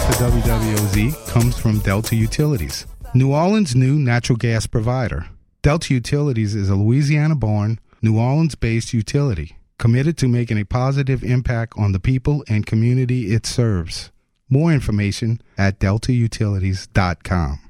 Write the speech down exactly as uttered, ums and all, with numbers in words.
to W W O Z comes from Delta Utilities, New Orleans' new natural gas provider. Delta Utilities is a Louisiana-born, New Orleans-based utility committed to making a positive impact on the people and community it serves. More information at delta utilities dot com.